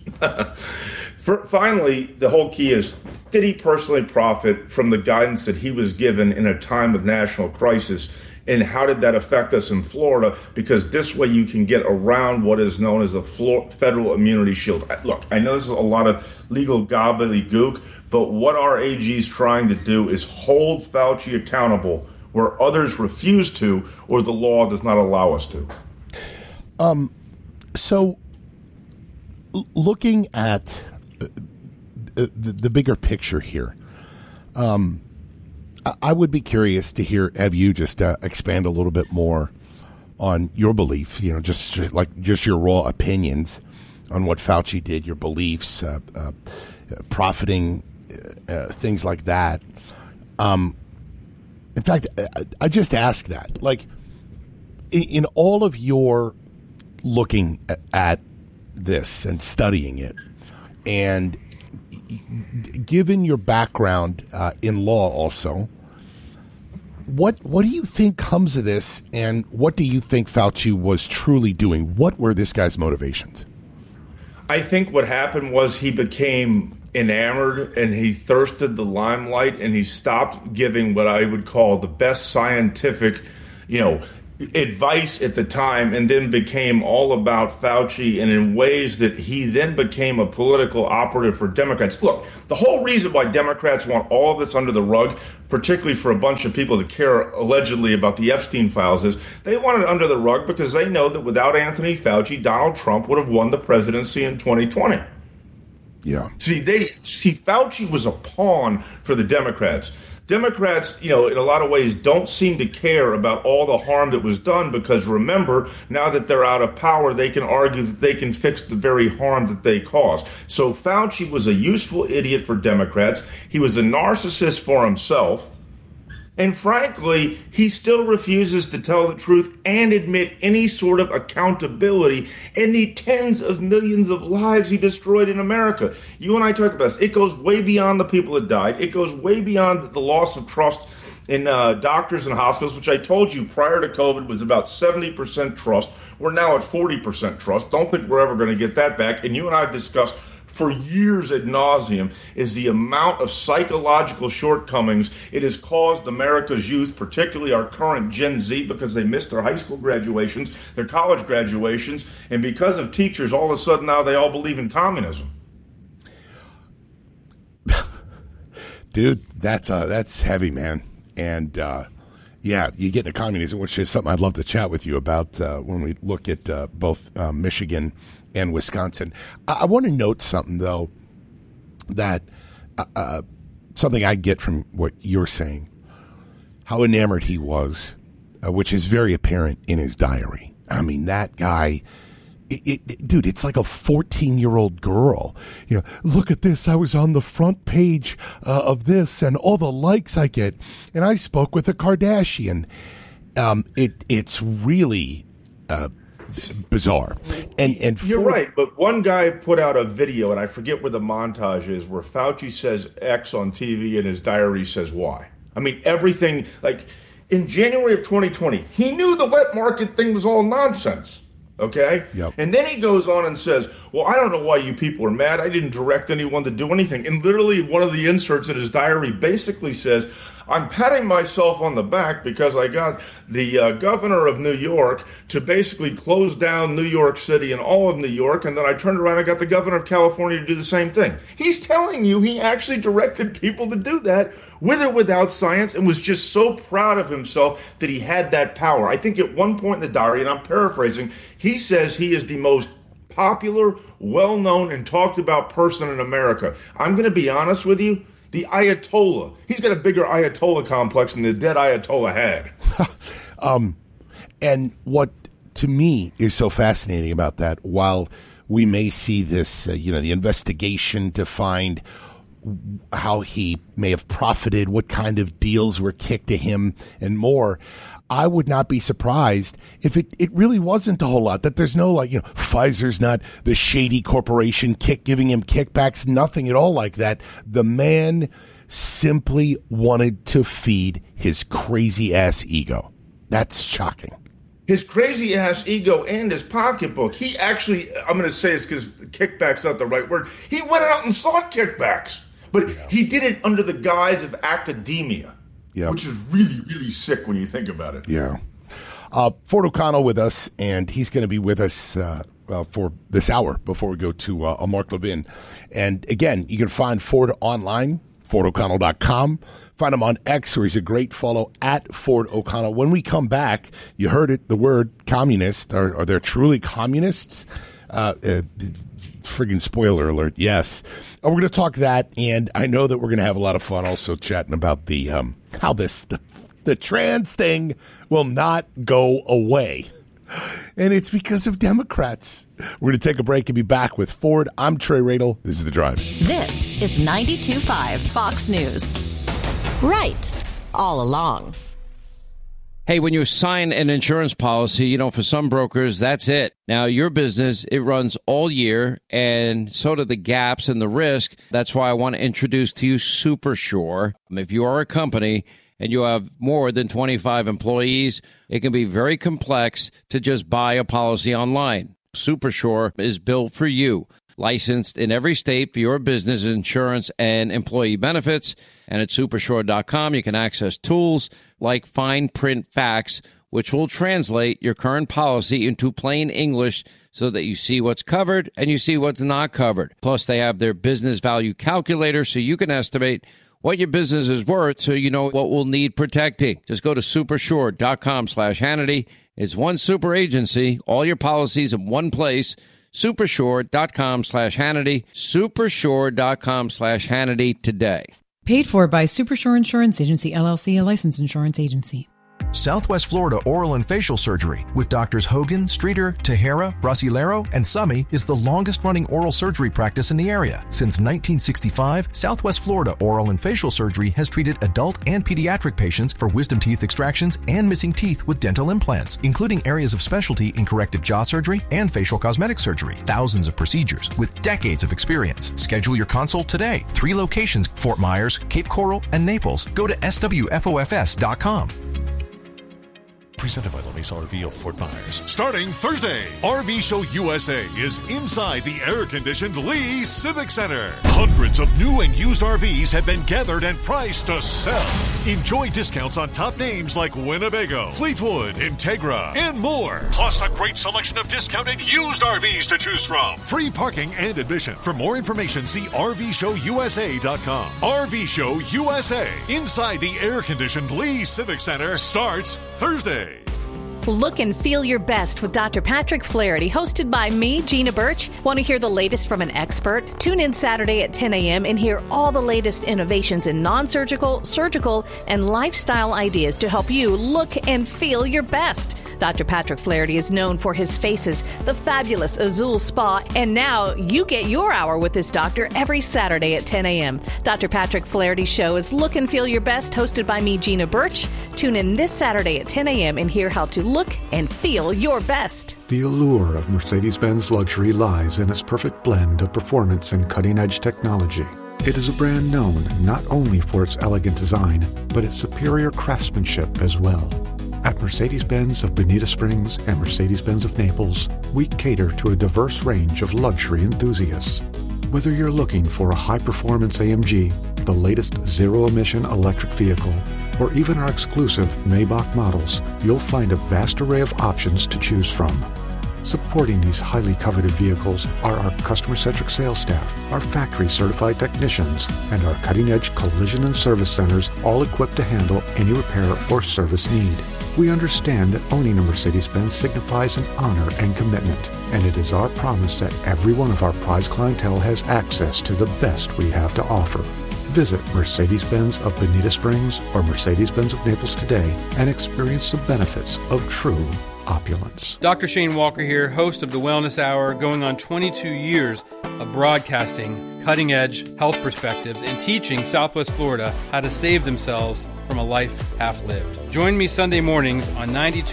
Finally, the whole key is, did he personally profit from the guidance that he was given in a time of national crisis? And how did that affect us in Florida? Because this way you can get around what is known as a federal immunity shield. Look, I know this is a lot of legal gobbledygook, but what our AG is trying to do is hold Fauci accountable where others refuse to or the law does not allow us to. So looking at the bigger picture here, I would be curious to have you just expand a little bit more on your belief, just your raw opinions on what Fauci did, your beliefs, profiting, things like that. In fact, I just asked that. Like, in all of your looking at this and studying it, and given your background in law also, what do you think comes of this, and what do you think Fauci was truly doing? What were this guy's motivations? I think what happened was he became enamored and he thirsted the limelight, and he stopped giving what I would call the best scientific, advice at the time, and then became all about Fauci, and in ways that he then became a political operative for Democrats. Look, the whole reason why Democrats want all of this under the rug, particularly for a bunch of people that care allegedly about the Epstein files, is they want it under the rug because they know that without Anthony Fauci, Donald Trump would have won the presidency in 2020. Yeah. See, Fauci was a pawn for the Democrats. Democrats, in a lot of ways, don't seem to care about all the harm that was done because, remember, now that they're out of power, they can argue that they can fix the very harm that they caused. So Fauci was a useful idiot for Democrats. He was a narcissist for himself. And frankly, he still refuses to tell the truth and admit any sort of accountability in the tens of millions of lives he destroyed in America. You and I talk about this. It goes way beyond the people that died. It goes way beyond the loss of trust in doctors and hospitals, which I told you prior to COVID was about 70% trust. We're now at 40% trust. Don't think we're ever going to get that back. And you and I have discussed for years ad nauseum is the amount of psychological shortcomings it has caused America's youth, particularly our current Gen Z, because they missed their high school graduations, their college graduations, and because of teachers, all of a sudden now they all believe in communism. Dude, that's heavy, man. And yeah, you get into communism, which is something I'd love to chat with you about when we look at both Michigan and Wisconsin. I want to note something, though, that something I get from what you're saying, how enamored he was, which is very apparent in his diary. I mean, that guy, dude, it's like a 14-year-old girl. Look at this. I was on the front page of this and all the likes I get. And I spoke with a Kardashian. It's really bizarre. And you're right, but one guy put out a video, and I forget where the montage is, where Fauci says X on TV and his diary says Y. I mean, everything, like in January of 2020, he knew the wet market thing was all nonsense. Okay? Yep. And then he goes on and says, well, I don't know why you people are mad. I didn't direct anyone to do anything. And literally one of the inserts in his diary basically says, I'm patting myself on the back because I got the governor of New York to basically close down New York City and all of New York, and then I turned around and got the governor of California to do the same thing. He's telling you he actually directed people to do that with or without science, and was just so proud of himself that he had that power. I think at one point in the diary, and I'm paraphrasing, he says he is the most popular, well-known, and talked about person in America. I'm going to be honest with you. The Ayatollah. He's got a bigger Ayatollah complex than the dead Ayatollah had. And what, to me, is so fascinating about that, while we may see this, the investigation to find how he may have profited, what kind of deals were kicked to him, and more, I would not be surprised if it really wasn't a whole lot, that there's no Pfizer's not the shady corporation giving him kickbacks, nothing at all like that. The man simply wanted to feed his crazy ass ego. That's shocking. His crazy ass ego and his pocketbook. He actually, I'm going to say this because kickback's not the right word. He went out and sought kickbacks, but he did it under the guise of academia. Yep. Which is really, really sick when you think about it. Yeah. Ford O'Connell with us, and he's going to be with us for this hour before we go to Mark Levin. And again, you can find Ford online, FordO'Connell.com. Find him on X, where he's a great follow, at Ford O'Connell. When we come back, you heard it, the word communist. Are there truly communists? Friggin' spoiler alert, yes. We're going to talk that, and I know that we're going to have a lot of fun also chatting about the how the trans thing will not go away. And it's because of Democrats. We're going to take a break and be back with Ford. I'm Trey Radel. This is The Drive. This is 92.5 Fox News. Right. All along. Hey, when you sign an insurance policy, for some brokers, that's it. Now, your business, it runs all year, and so do the gaps and the risk. That's why I want to introduce to you SuperSure. If you are a company and you have more than 25 employees, it can be very complex to just buy a policy online. SuperSure is built for you. Licensed in every state for your business insurance and employee benefits. And at supersure.com, you can access tools like fine print facts, which will translate your current policy into plain English so that you see what's covered and you see what's not covered. Plus, they have their business value calculator so you can estimate what your business is worth so you know what will need protecting. Just go to supersure.com/Hannity. It's one super agency, all your policies in one place. Supersure.com/Hannity. Supersure.com/Hannity today. Paid for by Supersure Insurance Agency, LLC, a licensed insurance agency. Southwest Florida Oral and Facial Surgery with Doctors Hogan, Streeter, Tejera, Brasileiro, and Sumi is the longest-running oral surgery practice in the area. Since 1965, Southwest Florida Oral and Facial Surgery has treated adult and pediatric patients for wisdom teeth extractions and missing teeth with dental implants, including areas of specialty in corrective jaw surgery and facial cosmetic surgery. Thousands of procedures with decades of experience. Schedule your consult today. 3 locations: Fort Myers, Cape Coral, and Naples. Go to swfofs.com. Presented by Lemis RV of Fort Myers. Starting Thursday, RV Show USA is inside the air-conditioned Lee Civic Center. Hundreds of new and used RVs have been gathered and priced to sell. Enjoy discounts on top names like Winnebago, Fleetwood, Integra, and more. Plus a great selection of discounted used RVs to choose from. Free parking and admission. For more information, see RVShowUSA.com. RV Show USA, inside the air-conditioned Lee Civic Center, starts Thursday. Look and feel your best with Dr. Patrick Flaherty, hosted by me, Gina Birch. Want to hear the latest from an expert? Tune in Saturday at 10 a.m. and hear all the latest innovations in non-surgical, surgical, and lifestyle ideas to help you look and feel your best. Dr. Patrick Flaherty is known for his faces, the fabulous Azul Spa, and now you get your hour with this doctor every Saturday at 10 a.m. Dr. Patrick Flaherty's show is Look and Feel Your Best, hosted by me, Gina Birch. Tune in this Saturday at 10 a.m. and hear how to look and feel your best. The allure of Mercedes-Benz luxury lies in its perfect blend of performance and cutting-edge technology. It is a brand known not only for its elegant design, but its superior craftsmanship as well. At Mercedes-Benz of Bonita Springs and Mercedes-Benz of Naples, we cater to a diverse range of luxury enthusiasts. Whether you're looking for a high-performance AMG, the latest zero-emission electric vehicle, or even our exclusive Maybach models, you'll find a vast array of options to choose from. Supporting these highly coveted vehicles are our customer-centric sales staff, our factory-certified technicians, and our cutting-edge collision and service centers, all equipped to handle any repair or service need. We understand that owning a Mercedes-Benz signifies an honor and commitment, and it is our promise that every one of our prized clientele has access to the best we have to offer. Visit Mercedes-Benz of Bonita Springs or Mercedes-Benz of Naples today and experience the benefits of true opulence. Dr. Shane Walker here, host of the Wellness Hour, going on 22 years of broadcasting cutting-edge health perspectives and teaching Southwest Florida how to save themselves from a life half-lived. Join me Sunday mornings on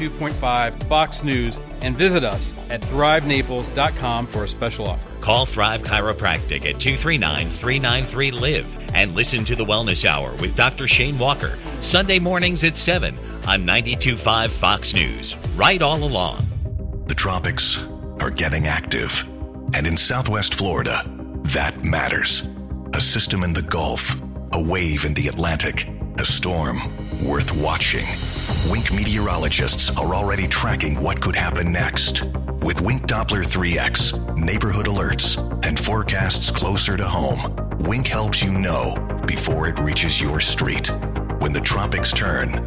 92.5 Fox News and visit us at thrivenaples.com for a special offer. Call Thrive Chiropractic at 239-393-LIVE and listen to the Wellness Hour with Dr. Shane Walker, Sunday mornings at 7 on 92.5 Fox News. Right all along. The tropics are getting active, and in Southwest Florida, that matters. A system in the Gulf, a wave in the Atlantic, a storm worth watching. Wink meteorologists are already tracking what could happen next. With Wink Doppler 3X, neighborhood alerts, and forecasts closer to home, Wink helps you know before it reaches your street. When the tropics turn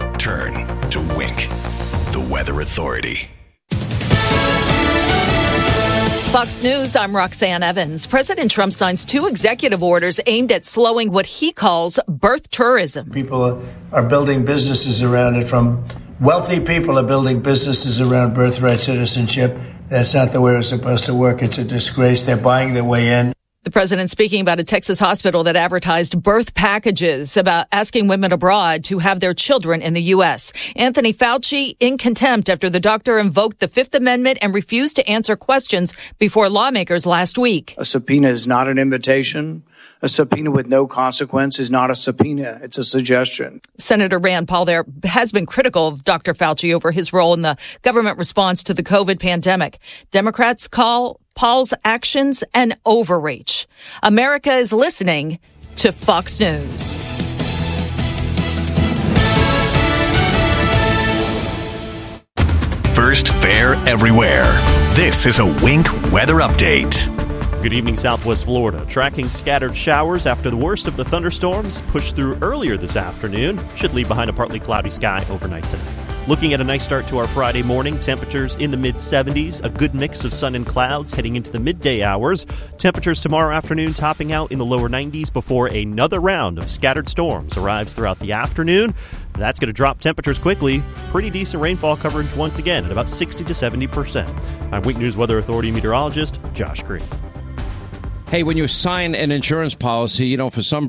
to Wink, the Weather Authority. Fox News, I'm Roxanne Evans. President Trump signs 2 executive orders aimed at slowing what he calls birth tourism. People are building businesses around it. From wealthy people are building businesses around birthright citizenship. That's not the way it's supposed to work. It's a disgrace. They're buying their way in. The president speaking about a Texas hospital that advertised birth packages about asking women abroad to have their children in the U.S. Anthony Fauci in contempt after the doctor invoked the Fifth Amendment and refused to answer questions before lawmakers last week. A subpoena is not an invitation. A subpoena with no consequence is not a subpoena. It's a suggestion. Senator Rand Paul there has been critical of Dr. Fauci over his role in the government response to the COVID pandemic. Democrats call Paul's actions an overreach. America is listening to Fox News. First Fair everywhere. This is a Wink weather update. Good evening, Southwest Florida. Tracking scattered showers after the worst of the thunderstorms pushed through earlier this afternoon. Should leave behind a partly cloudy sky overnight tonight. Looking at a nice start to our Friday morning. Temperatures in the mid-70s. A good mix of sun and clouds heading into the midday hours. Temperatures tomorrow afternoon topping out in the lower 90s before another round of scattered storms arrives throughout the afternoon. That's going to drop temperatures quickly. Pretty decent rainfall coverage once again at about 60 to 70%. I'm Wink News Weather Authority meteorologist Josh Green. Hey, when you sign an insurance policy, for some